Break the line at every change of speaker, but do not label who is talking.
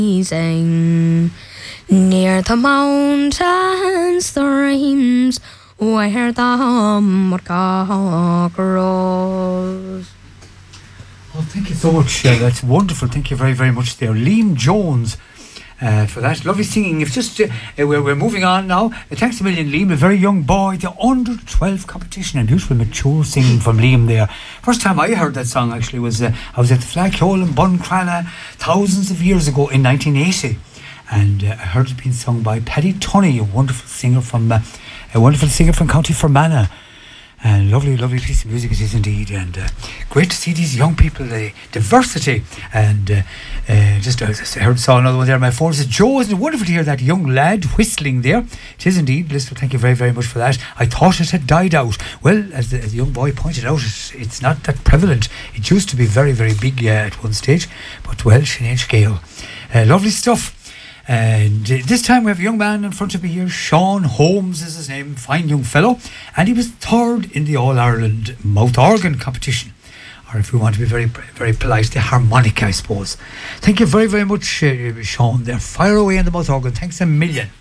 Sing near the mountains, streams where the woodcock grows.
Oh, thank you so much. That's wonderful. Thank you very, very much there. Liam Jones for that. Lovely singing. If just we're moving on now. Thanks a million, Liam. A very young boy. The under 12 competition and beautiful mature singing from Liam there. First time I heard that song actually was I was at the Flackhole in Buncrana thousands of years ago in 1980. And I heard it being sung by Paddy Tunney, a wonderful singer from County Fermanagh. And lovely, lovely piece of music it is indeed, and great to see these young people, the diversity, and just I saw another one there on my phone. It says, Joe, isn't it wonderful to hear that young lad whistling there? It is indeed, Lister, thank you very, very much for that. I thought it had died out. Well, as the young boy pointed out, it's not that prevalent. It used to be very, very big at one stage, but well, Sinead Scale. Lovely stuff. And this time we have a young man in front of me here. Sean Holmes is his name, fine young fellow, and he was third in the All-Ireland mouth organ competition, or if we want to be very, very polite, the harmonica, I suppose. Thank you very, very much, Sean there. Fire away on the mouth organ. Thanks a million.